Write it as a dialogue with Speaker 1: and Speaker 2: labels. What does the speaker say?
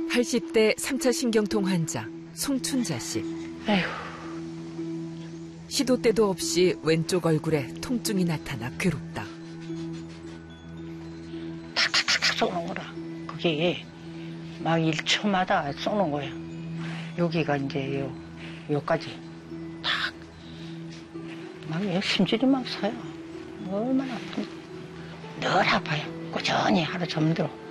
Speaker 1: 80대 3차 신경통 환자 송춘자 씨.
Speaker 2: 아이고.
Speaker 1: 시도 때도 없이 왼쪽 얼굴에 통증이 나타나 괴롭다.
Speaker 2: 탁탁탁 쏘는 거라. 그게 막 1초마다 쏘는 거야. 여기가 이제 여기까지 탁. 막 심줄이 막 서요. 얼마나 아픈지. 늘 아파요. 꾸준히 하루 잠들어.